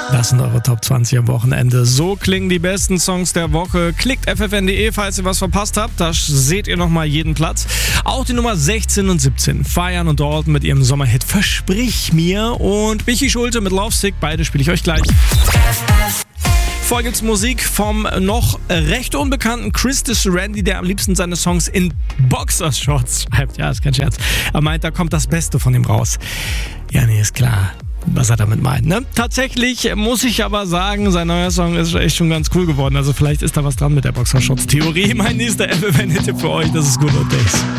Das sind eure Top 20 am Wochenende. So klingen die besten Songs der Woche. Klickt ffn.de, falls ihr was verpasst habt. Da seht ihr nochmal jeden Platz. Auch die Nummer 16 und 17. Feiern und Dalton mit ihrem Sommerhit Versprich mir. Und Michi Schulte mit Lovesick. Beide spiele ich euch gleich. Vorher gibt's Musik vom noch recht unbekannten Christus Randy, der am liebsten seine Songs in Boxershorts schreibt. Ja, ist kein Scherz. Er meint, da kommt das Beste von ihm raus. Ja, nee, ist klar, was er damit meint, ne? Tatsächlich muss ich aber sagen, sein neuer Song ist echt schon ganz cool geworden. Also vielleicht ist da was dran mit der Boxershorts-Theorie. Mein nächster FFN-Hit für euch, das ist Good Old Days.